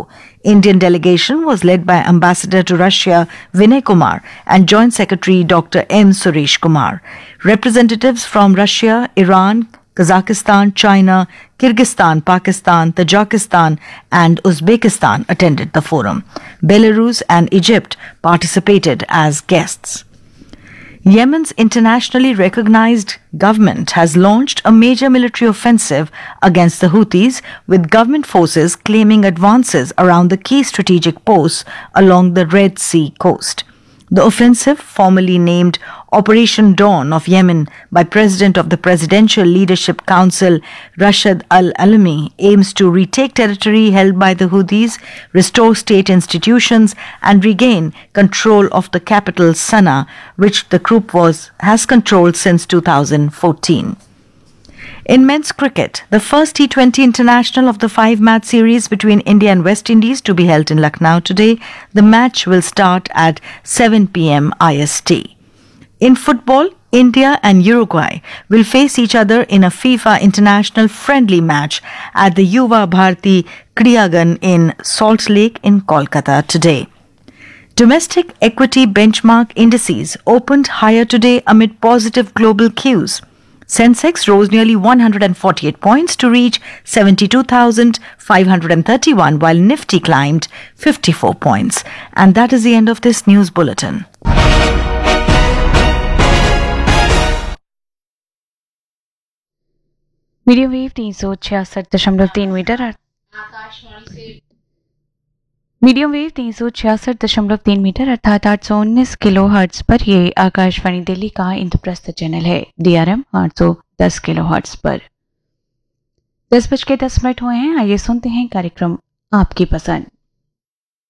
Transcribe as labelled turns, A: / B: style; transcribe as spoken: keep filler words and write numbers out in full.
A: Indian delegation was led by Ambassador to Russia Vinay Kumar and Joint Secretary Doctor M. Suresh Kumar. Representatives from Russia, Iran, Kazakhstan, China, Kyrgyzstan, Pakistan, Tajikistan and Uzbekistan attended the forum. Belarus and Egypt participated as guests. Yemen's internationally recognized government has launched a major military offensive against the Houthis, with government forces claiming advances around the key strategic posts along the Red Sea coast. The offensive, formally named Operation Dawn of Yemen by President of the Presidential Leadership Council Rashid Al-Alami, aims to retake territory held by the Houthis, restore state institutions and regain control of the capital Sana'a, which the group was has controlled since two thousand fourteen. In men's cricket, the first T twenty international of the five-match series between India and West Indies to be held in Lucknow today. The match will start at seven p.m. I S T. In football, India and Uruguay will face each other in a FIFA International friendly match at the Yuva Bharati Kriyagan in Salt Lake in Kolkata today. Domestic equity benchmark indices opened higher today amid positive global cues. Sensex rose nearly one hundred forty-eight points to reach seventy-two thousand five hundred thirty-one, while Nifty climbed fifty-four points. And that is the end of this news bulletin.
B: Medium wave तीन सौ छियासठ दशमलव तीन metre Akashvani से medium wave तीन सौ छियासठ दशमलव तीन मीटर अर्थात आठ सौ उन्नीस किलो हर्ट्ज पर ये आकाशवाणी दिल्ली का इंद्रप्रस्थ चैनल है। डीआरएम आठ सौ दस किलो हर्ट्ज पर। दस बज के दस मिनट हुए हैं। आइए सुनते हैं कार्यक्रम आपकी पसंद।